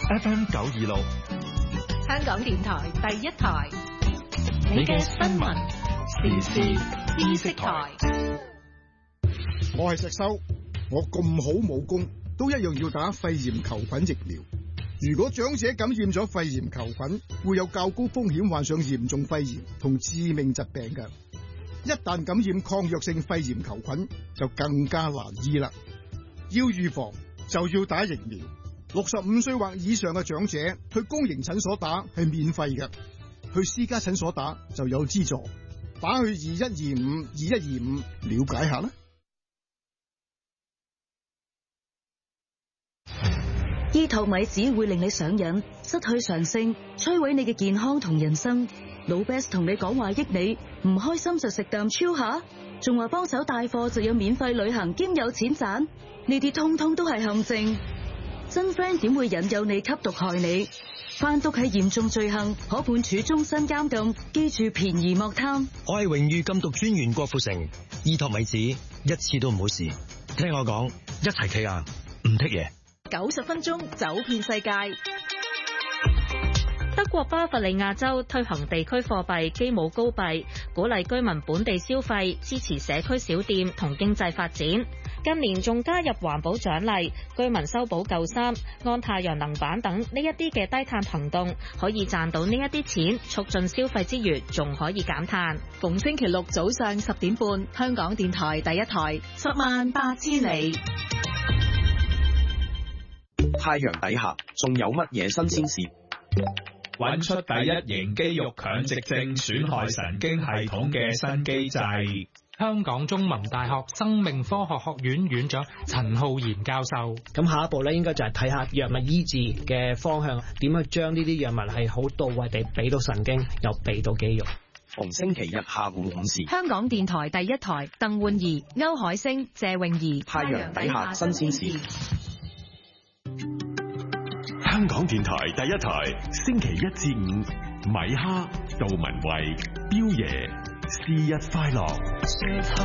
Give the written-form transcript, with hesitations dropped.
FM 926， 香港電台第一台， 你嘅新聞時事知識台。 我係石修，我咁好武功，都一樣要打肺炎球菌疫苗。如果長者感染咗肺炎球菌，會有較高風險患上嚴重肺炎同致命疾病嘅。一旦感染抗藥性肺炎球菌，就更加難醫啦。要預防就要打疫苗。65歲或以上嘅長者去公營診所打係免費嘅，去私家診所打就有資助。打去2125了解下啦。 醫托米只會令你上癮，失去常性，摧毀你嘅健康同人生。老 Best 同你講話益你，唔開心就食啖超下，仲話幫手帶貨就有免費旅行兼有錢賺，呢啲通通都係陷阱。真 friend 點會引誘你吸毒害你？販毒係嚴重罪行，可判處終身監禁。記住便宜莫貪。 我係榮譽禁毒專員郭富城，醫托米子一次都唔好試。聽我講，一齊企硬，唔剔嘢。 90分鐘走遍世界。 德國巴伐利亞州推行地區貨幣基姆高幣，鼓勵居民本地消費，支持社區小店同經濟發展。近年仲加入環保獎勵，居民修補舊衫、安太陽能板等呢一啲嘅低碳行動，可以賺到呢一啲錢，促進消費之餘，仲可以減碳。 逢星期六早上10點半，香港電台第一台，108000里。 太陽底下仲有乜嘢新鮮事？ 揾出第一型肌肉強直症損害神經系統嘅新機制。 香港中文大學生命科學學院院長陳浩然教授。 咁下一步咧，應該就係睇下藥物醫治嘅方向，點去將呢啲藥物係好到位地俾到神經，又俾到肌肉。 逢星期日下午5時， 香港電台第一台，鄧煥儀、歐海星、謝泳儀。 太陽底下新鮮事。 香港電台第一台，星期1至5，米哈、杜文慧、彪爺，生日快樂。